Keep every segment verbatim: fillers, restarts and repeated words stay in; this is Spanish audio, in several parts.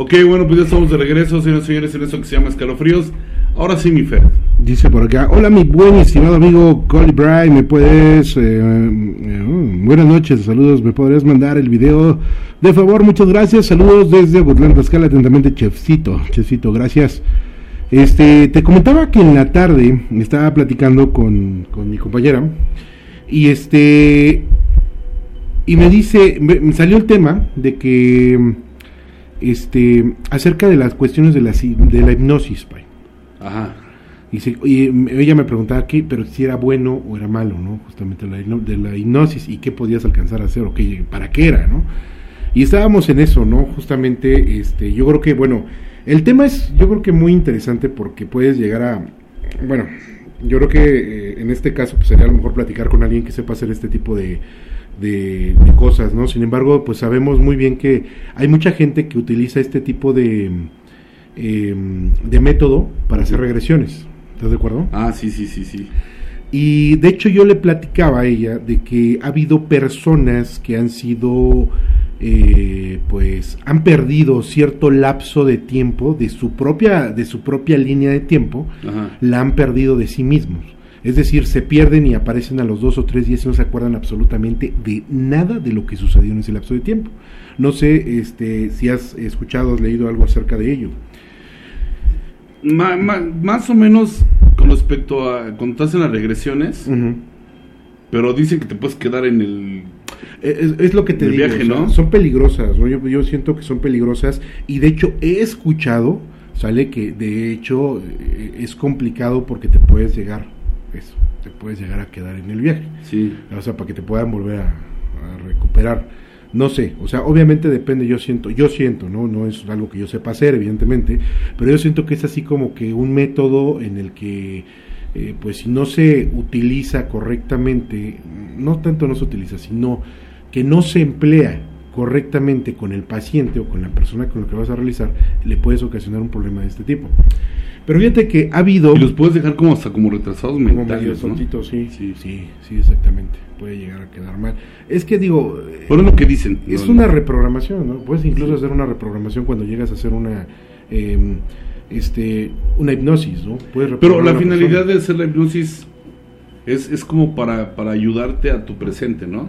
Ok, bueno, pues ya estamos de regreso, señores y señores, en eso que se llama Escalofríos. Ahora sí, mi Fer. Dice por acá, hola mi buen y estimado amigo Colly Bry, ¿me puedes, eh, eh, uh, buenas noches, saludos, me podrías mandar el video, de favor, muchas gracias, saludos desde Agutlán, Tlaxcala, atentamente, Chefcito, Chefcito, gracias. Este, te comentaba que en la tarde estaba platicando con, con mi compañera, y este, y me dice, me, me salió el tema de que, este, acerca de las cuestiones de la, de la hipnosis, Pai. Ajá. Y, se, y ella me preguntaba qué, pero si era bueno o era malo, ¿no? Justamente la, de la hipnosis y qué podías alcanzar a hacer o qué, para qué era, ¿no? Y estábamos en eso, ¿no? Justamente, este, yo creo que, bueno, el tema es, yo creo que muy interesante porque puedes llegar a, bueno, yo creo que eh, en este caso pues sería a lo mejor platicar con alguien que sepa hacer este tipo de, de, de cosas, ¿no? Sin embargo, pues sabemos muy bien que hay mucha gente que utiliza este tipo de, eh, de método para hacer regresiones. ¿Estás de acuerdo? Ah, sí, sí, sí, sí. Y de hecho yo le platicaba a ella de que ha habido personas que han sido, eh, pues, han perdido cierto lapso de tiempo de su propia, de su propia línea de tiempo, ajá, la han perdido de sí mismos. Es decir, se pierden y aparecen a los dos o tres días y no se acuerdan absolutamente de nada de lo que sucedió en ese lapso de tiempo. No sé, este, si has escuchado, has leído algo acerca de ello. Ma, ma, más o menos con respecto a cuando te hacen las regresiones, uh-huh, pero dicen que te puedes quedar en el es, es lo que te digo, viaje, ¿no? O sea, son peligrosas, ¿no? Yo, yo siento que son peligrosas y de hecho he escuchado, sale que de hecho eh, es complicado porque te puedes llegar, eso, te puedes llegar a quedar en el viaje, sí, o sea, para que te puedan volver a, a recuperar. No sé, o sea, obviamente depende, yo siento, yo siento, ¿no? No es algo que yo sepa hacer, evidentemente, pero yo siento que es así como que un método en el que, eh, pues si no se utiliza correctamente, no tanto no se utiliza, sino que no se emplea correctamente con el paciente o con la persona con la que vas a realizar, le puedes ocasionar un problema de este tipo. Pero fíjate que ha habido... Y los puedes dejar como hasta como retrasados como mentales, medio ¿no? Soltitos, sí, sí, sí, sí, exactamente. Puede llegar a quedar mal. Es que digo... Pero es lo que dicen. Es no, una no. reprogramación, ¿no? Puedes incluso sí. hacer una reprogramación cuando llegas a hacer una... Eh, este una hipnosis, ¿no? Puedes Pero la finalidad persona. de hacer la hipnosis es, es como para, para ayudarte a tu presente, ¿no?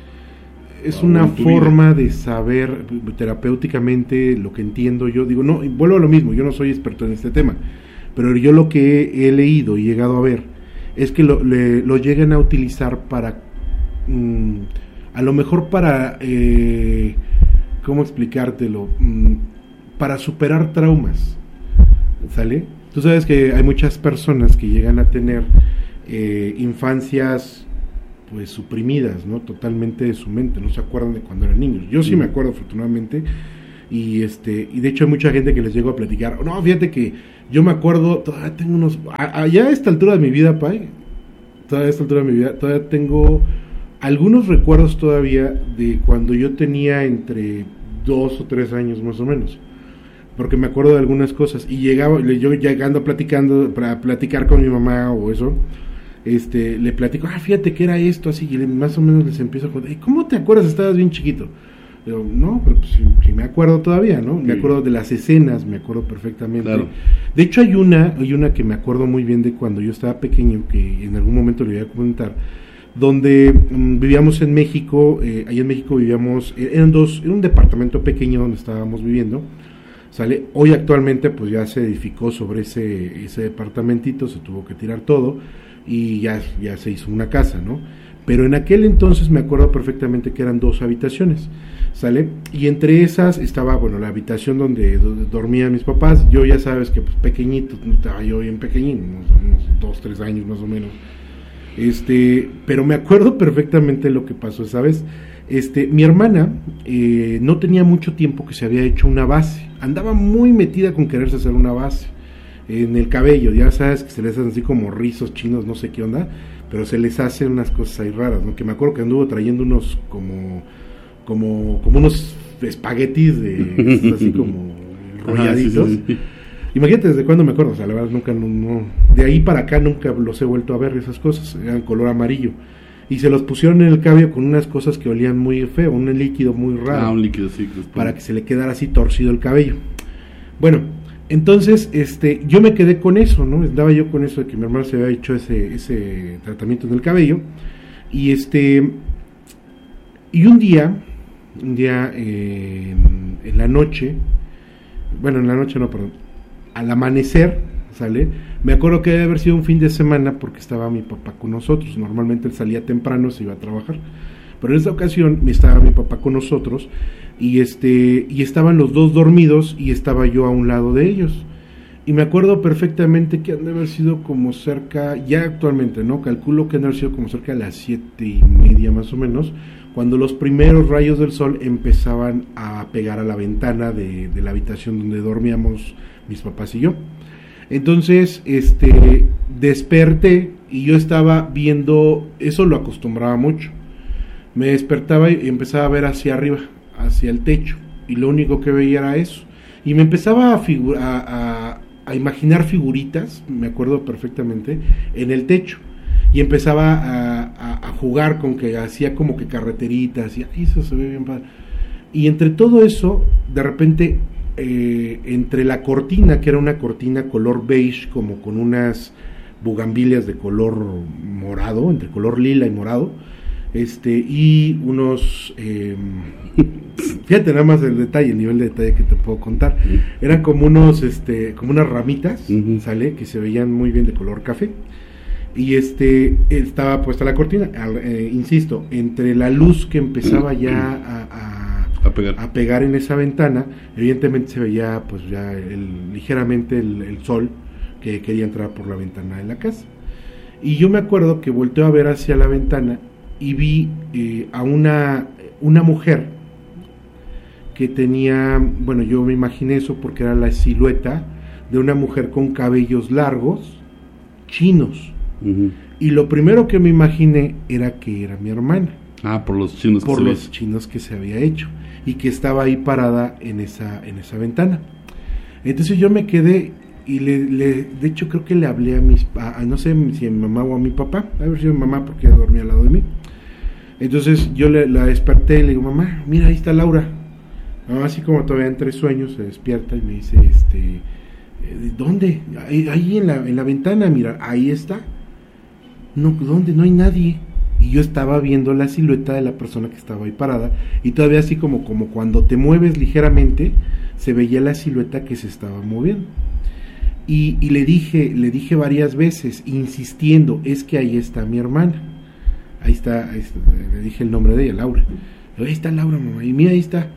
Es una forma vida. de saber terapéuticamente lo que entiendo yo. Digo, no, vuelvo a lo mismo, yo no soy experto en este tema, pero yo lo que he, he leído y llegado a ver es que lo, le, lo llegan a utilizar para, mmm, a lo mejor para, eh, ¿cómo explicártelo? Mm, para superar traumas, ¿sale? Tú sabes que hay muchas personas que llegan a tener eh, infancias pues suprimidas, ¿no? Totalmente de su mente, no se acuerdan de cuando eran niños. Yo sí, sí me acuerdo afortunadamente, y este y de hecho hay mucha gente que les llego a platicar, no, fíjate que yo me acuerdo, todavía tengo unos, allá a esta altura de mi vida, Pai, todavía a esta altura de mi vida, todavía tengo algunos recuerdos todavía de cuando yo tenía entre dos o tres años más o menos, porque me acuerdo de algunas cosas, y llegaba, yo llegando platicando, para platicar con mi mamá o eso, este, le platico, ah, fíjate que era esto, así, y le, más o menos les empiezo a contar, ¿cómo te acuerdas? Estabas bien chiquito. Pero, no, pero pues, sí, sí me acuerdo todavía, ¿no? Me acuerdo de las escenas, me acuerdo perfectamente. Claro. De hecho, hay una, hay una que me acuerdo muy bien de cuando yo estaba pequeño, que en algún momento le voy a comentar, donde um, vivíamos en México, eh, ahí en México vivíamos, eh, eran dos, era un departamento pequeño donde estábamos viviendo, ¿sale? Hoy actualmente pues ya se edificó sobre ese, ese departamentito, se tuvo que tirar todo, y ya, ya se hizo una casa, ¿no? Pero en aquel entonces me acuerdo perfectamente que eran dos habitaciones, ¿sale? Y entre esas estaba, bueno, la habitación donde, donde dormían mis papás. Yo ya sabes que pues pequeñito, estaba yo bien pequeñito, unos, unos dos, tres años más o menos. Este, pero me acuerdo perfectamente lo que pasó, ¿sabes? Este, mi hermana eh, no tenía mucho tiempo que se había hecho una base, andaba muy metida con quererse hacer una base en el cabello, ya sabes que se les hacen así como rizos chinos, no sé qué onda, pero se les hacen unas cosas ahí raras, ¿no? Que me acuerdo que anduvo trayendo unos como como como unos espaguetis de así como enrolladitos. Ajá, sí, sí, sí. Imagínate desde cuándo me acuerdo, o sea, la verdad nunca, no, no, de ahí para acá nunca los he vuelto a ver esas cosas, eran color amarillo. Y se los pusieron en el cabello con unas cosas que olían muy feo, un líquido muy raro. Ah, un líquido, sí. Para que se le quedara así torcido el cabello. Bueno, entonces, este, yo me quedé con eso, ¿no? Andaba yo con eso de que mi hermano se había hecho ese, ese tratamiento en el cabello. Y este, y un día, un día eh, en, en la noche, bueno, en la noche no, perdón, al amanecer, ¿sale? Me acuerdo que debe haber sido un fin de semana porque estaba mi papá con nosotros. Normalmente él salía temprano, se iba a trabajar. Pero en esta ocasión estaba mi papá con nosotros y este y estaban los dos dormidos y estaba yo a un lado de ellos. Y me acuerdo perfectamente que han de haber sido como cerca, ya actualmente, ¿no? Calculo que han de haber sido como cerca de las siete y media más o menos, cuando los primeros rayos del sol empezaban a pegar a la ventana de, de la habitación donde dormíamos mis papás y yo. Entonces, este, desperté y yo estaba viendo, eso lo acostumbraba mucho. Me despertaba y empezaba a ver hacia arriba, hacia el techo, y lo único que veía era eso. Y me empezaba a, figu- a, a, a imaginar figuritas, me acuerdo perfectamente, en el techo. Y empezaba a, a, a jugar con que hacía como que carreteritas, y ay, eso se ve bien padre. Y entre todo eso, de repente, eh, entre la cortina, que era una cortina color beige, como con unas bugambilias de color morado, entre color lila y morado, este y unos eh, fíjate nada más el detalle, el nivel de detalle que te puedo contar, eran como unos este como unas ramitas, uh-huh. sale que se veían muy bien de color café y este estaba puesta la cortina, eh, insisto, entre la luz que empezaba ya a, a, a, pegar. a pegar en esa ventana, evidentemente se veía pues ya el, ligeramente el, el sol que quería entrar por la ventana de la casa. Y yo me acuerdo que volteé a ver hacia la ventana y vi eh, a una, una mujer que tenía, bueno, yo me imaginé eso porque era la silueta de una mujer con cabellos largos, chinos. Uh-huh. Y lo primero que me imaginé era que era mi hermana. Ah, por los chinos. Por los ve. chinos que se había hecho y que estaba ahí parada en esa, en esa ventana. Entonces yo me quedé y le, le, de hecho creo que le hablé a mis, a, a, no sé si a mi mamá o a mi papá, a ver si a mi mamá porque ella dormía al lado de mí. Entonces yo le, la desperté y le digo, mamá, mira, ahí está Laura. Mamá, así como todavía entre sueños, se despierta y me dice, este, ¿dónde? Ahí, ahí en la, en la ventana, mira, ahí está. No, ¿dónde? No hay nadie. Y yo estaba viendo la silueta de la persona que estaba ahí parada y todavía así como, como cuando te mueves ligeramente, se veía la silueta que se estaba moviendo. Y, y le dije, le dije varias veces, insistiendo, es que ahí está mi hermana. Ahí está, ahí está, le dije el nombre de ella, Laura. Ahí está Laura, mamá, y mira, ahí está.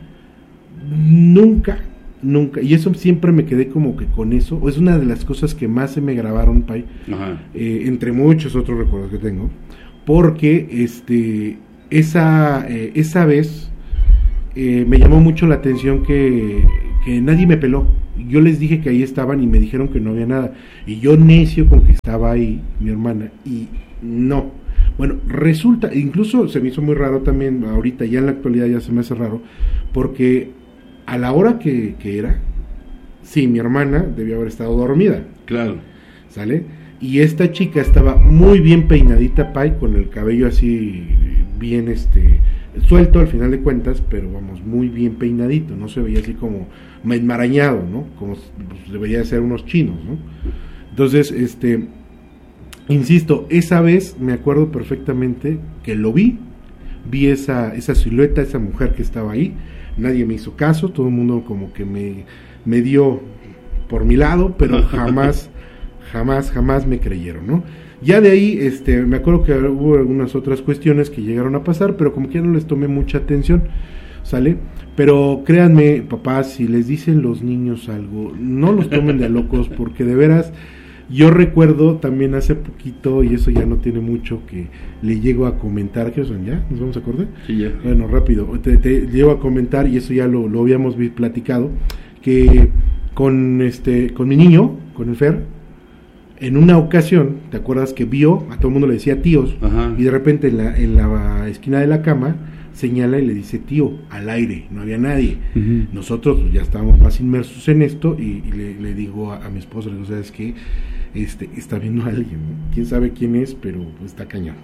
Nunca, nunca, y eso siempre me quedé como que con eso, es una de las cosas que más se me grabaron, Pai, eh, entre muchos otros recuerdos que tengo, porque este, esa, eh, esa vez eh, me llamó mucho la atención que, que nadie me peló. Yo les dije que ahí estaban y me dijeron que no había nada, y yo necio con que estaba ahí mi hermana, y no. Bueno, resulta, incluso se me hizo muy raro también, ahorita ya en la actualidad ya se me hace raro, porque a la hora que, que era, sí, mi hermana debió haber estado dormida. Claro. ¿Sale? Y esta chica estaba muy bien peinadita, Pai, con el cabello así bien este suelto al final de cuentas, pero vamos, muy bien peinadito, no se veía así como enmarañado, ¿no? Como pues, debería ser unos chinos, ¿no? Entonces, este... insisto, esa vez me acuerdo perfectamente que lo vi, vi esa, esa silueta, esa mujer que estaba ahí, nadie me hizo caso, todo el mundo como que me, me dio por mi lado, pero jamás, jamás, jamás me creyeron, ¿no? Ya de ahí, este, me acuerdo que hubo algunas otras cuestiones que llegaron a pasar, pero como que ya no les tomé mucha atención, ¿sale? Pero créanme, papás, si les dicen los niños algo, no los tomen de locos, porque de veras... Yo recuerdo también hace poquito, y eso ya no tiene mucho, que le llego a comentar, ¿qué son ya? ¿Nos vamos a acordar? Sí, ya. Bueno, rápido, te, te llego a comentar, y eso ya lo, lo habíamos platicado, que con este con mi niño, con el Fer, en una ocasión, ¿te acuerdas que vio, a todo el mundo le decía tíos, ajá, y de repente en la, en la esquina de la cama, señala y le dice tío, al aire, no había nadie. Uh-huh. Nosotros ya estábamos más inmersos en esto, y, y le, le digo a, a mi esposa, le digo, ¿sabes qué? Este, está viendo a alguien, ¿no? Quién sabe quién es, pero está cañón,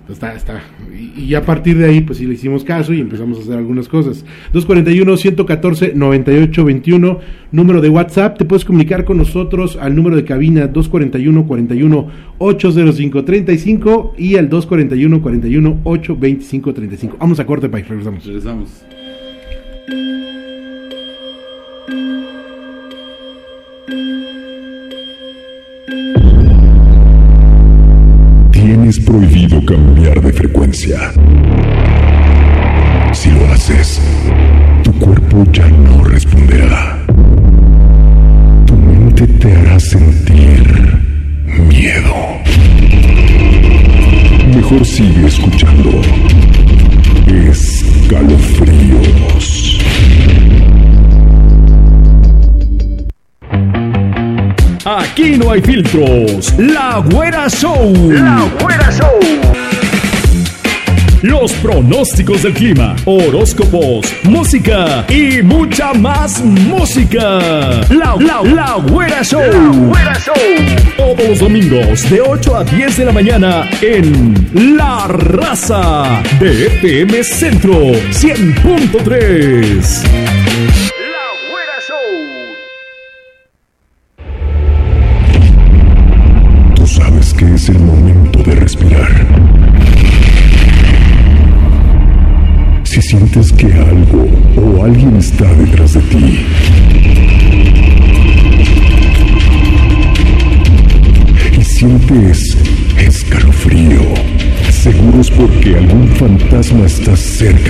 Está, está. Y, y a partir de ahí, pues sí le hicimos caso y empezamos a hacer algunas cosas. dos cuarenta y uno, ciento catorce, noventa y ocho veintiuno, número de WhatsApp. Te puedes comunicar con nosotros al número de cabina dos cuarenta y uno, cuarenta y uno, ochocientos cinco, treinta y cinco y al dos cuarenta y uno, cuarenta y uno, ochocientos veinticinco, treinta y cinco. Vamos a corte, país. Regresamos. Regresamos. Tienes prohibido cambiar de frecuencia. Si lo haces, tu cuerpo ya no responderá. Tu mente te hará sentir miedo. Mejor sigue escuchando Escalofríos. Aquí no hay filtros. La Güera Show. La Güera Show. Los pronósticos del clima, horóscopos, música y mucha más música. La, la, la Güera Show. La Güera Show. Todos los domingos de ocho a diez de la mañana en La Raza de F M Centro cien punto tres. La Güera Show. Sabes que es el momento de respirar. Si sientes que algo o alguien está detrás de ti, y sientes escalofrío, seguro es porque algún fantasma está cerca